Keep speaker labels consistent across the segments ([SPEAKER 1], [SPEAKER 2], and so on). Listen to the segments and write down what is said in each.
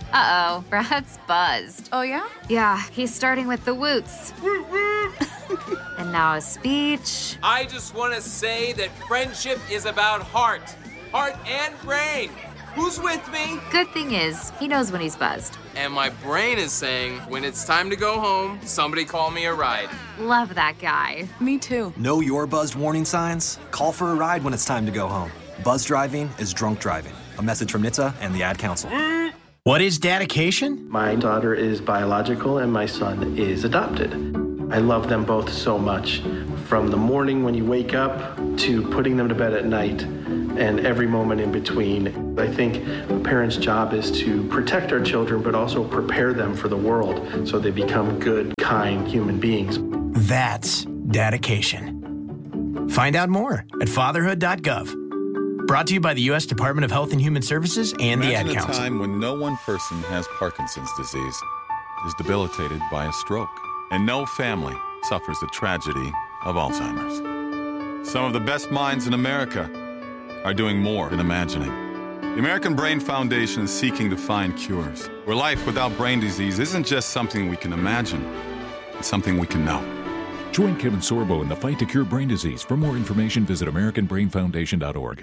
[SPEAKER 1] Uh-oh, Brad's buzzed.
[SPEAKER 2] Oh, yeah?
[SPEAKER 1] Yeah, he's starting with the woots. And now a speech.
[SPEAKER 3] I just want to say that friendship is about heart and brain. Who's with me?
[SPEAKER 1] Good thing is, he knows when he's buzzed.
[SPEAKER 3] And my brain is saying, when it's time to go home, somebody call me a ride.
[SPEAKER 1] Love that guy.
[SPEAKER 2] Me too.
[SPEAKER 4] Know your buzzed warning signs? Call for a ride when it's time to go home. Buzz driving is drunk driving. A message from NHTSA and the Ad Council.
[SPEAKER 5] What is dedication?
[SPEAKER 6] My daughter is biological and my son is adopted. I love them both so much. From the morning when you wake up to putting them to bed at night and every moment in between. I think a parent's job is to protect our children, but also prepare them for the world so they become good, kind human beings.
[SPEAKER 5] That's dedication. Find out more at fatherhood.gov. Brought to you by the U.S. Department of Health and Human Services and the Ad Council.
[SPEAKER 7] Imagine a time when no one person has Parkinson's disease, is debilitated by a stroke, and no family suffers the tragedy of Alzheimer's. Some of the best minds in America are doing more than imagining. The American Brain Foundation is seeking to find cures, where life without brain disease isn't just something we can imagine, it's something we can know.
[SPEAKER 8] Join Kevin Sorbo in the fight to cure brain disease. For more information, visit AmericanBrainFoundation.org.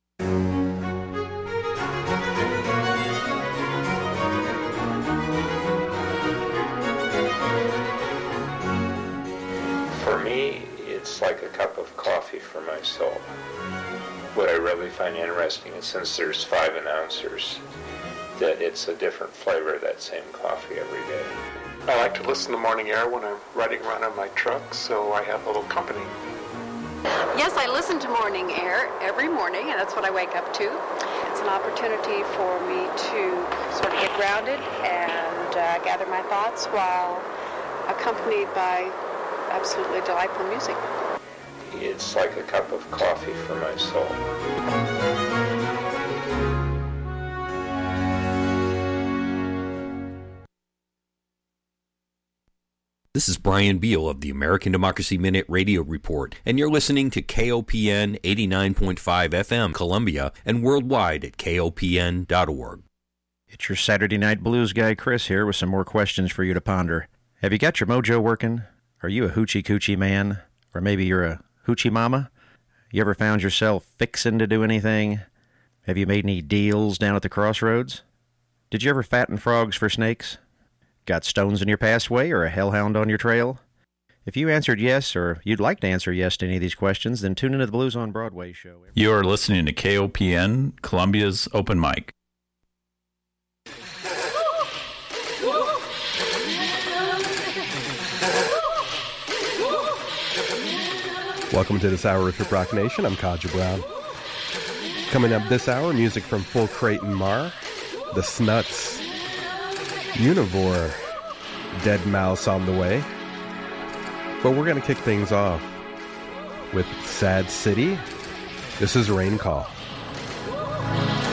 [SPEAKER 9] For me, it's like a cup of coffee for my soul. What I really find interesting is since there's 5 announcers, that it's a different flavor of that same coffee every day.
[SPEAKER 10] I like to listen to Morning Air when I'm riding around in my truck, so I have a little company.
[SPEAKER 11] Yes, I listen to Morning Air every morning, and that's what I wake up to. It's an opportunity for me to sort of get grounded and gather my thoughts while accompanied by absolutely delightful music.
[SPEAKER 9] It's like a cup of coffee for my soul.
[SPEAKER 12] This is Brian Beal of the American Democracy Minute Radio Report, and you're listening to KOPN 89.5 FM Columbia and worldwide at KOPN.org.
[SPEAKER 13] It's your Saturday Night Blues guy, Chris, here with some more questions for you to ponder. Have you got your mojo working? Are you a hoochie-coochie man? Or maybe you're a hoochie mama? You ever found yourself fixing to do anything? Have you made any deals down at the crossroads? Did you ever fatten frogs for snakes? Got stones in your pathway or a hellhound on your trail? If you answered yes, or you'd like to answer yes to any of these questions, then tune into the Blues on Broadway show.
[SPEAKER 14] You are listening to KOPN, Columbia's Open Mic.
[SPEAKER 15] Welcome to this hour of Hip Rock Nation. I'm Kaja Brown. Coming up this hour, music from Full Creighton Mar, The Snuts, Univore, Dead Mouse on the way. But we're going to kick things off with Sad City. This is Rain Call.